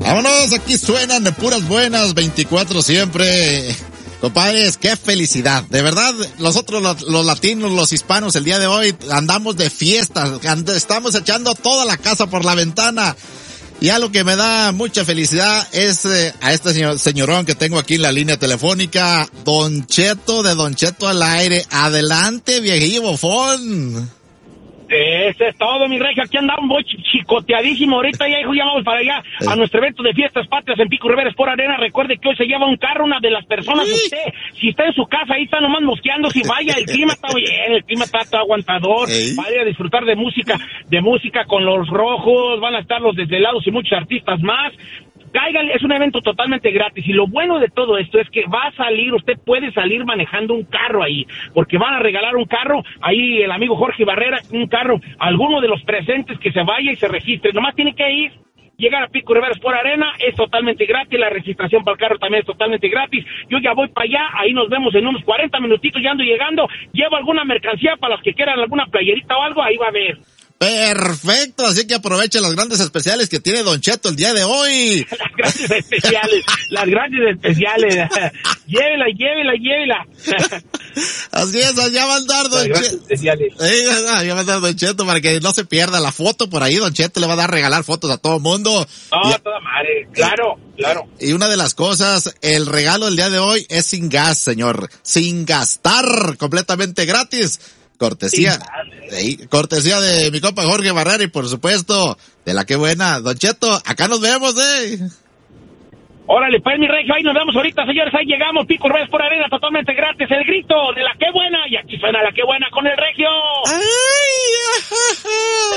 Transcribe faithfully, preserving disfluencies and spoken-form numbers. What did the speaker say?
Vámonos, aquí suenan de puras buenas, veinticuatro siempre. Compadres, qué felicidad. De verdad, nosotros los, los latinos, los hispanos, el día de hoy andamos de fiesta. And, estamos echando toda la casa por la ventana. Y algo que me da mucha felicidad es eh, a este señor, señorón que tengo aquí en la línea telefónica, Don Cheto, de Don Cheto al aire. Adelante, viejillo bofón. Ese es todo, mi regio. Aquí andamos voy chicoteadísimo. Ahorita ya, hijo, ya vamos para allá a nuestro evento de fiestas patrias en Pico Rivera Sport Arena. Recuerde que hoy se lleva un carro, una de las personas. Usted, si está en su casa, ahí está nomás mosqueando. Si vaya, el clima está bien, el clima está, está aguantador. Ey. Vaya a disfrutar de música, de música con los rojos. Van a estar los desvelados y muchos artistas más. Cáigale, es un evento totalmente gratis y lo bueno de todo esto es que va a salir, usted puede salir manejando un carro ahí, porque van a regalar un carro, ahí el amigo Jorge Barrera, un carro, alguno de los presentes que se vaya y se registre, nomás tiene que ir, llegar a Pico Rivera Sport Arena, es totalmente gratis, la registración para el carro también es totalmente gratis, yo ya voy para allá, ahí nos vemos en unos cuarenta minutitos, ya ando llegando, llevo alguna mercancía para los que quieran alguna playerita o algo, ahí va a haber. Perfecto, así que aprovechen las grandes especiales que tiene Don Cheto el día de hoy. Las grandes especiales, las grandes especiales. Llévela, llévela, llévela. Así es, allá va a andar Don Cheto. Sí, allá va a andar Don Cheto para que no se pierda la foto por ahí. Don Cheto le va a dar regalar fotos a todo el mundo. No, y, toda madre, claro, claro. Y una de las cosas, el regalo del día de hoy es sin gas, señor. Sin gastar, completamente gratis. Cortesía, sí, cortesía de mi compa Jorge Barrera y por supuesto de la que buena. Don Cheto, acá nos vemos, eh. Órale, pues mi regio, ahí nos vemos ahorita, señores, ahí llegamos, Pico Rivera Sport Arena, totalmente gratis, el grito de la que buena, y aquí suena la que buena con el regio. Ay,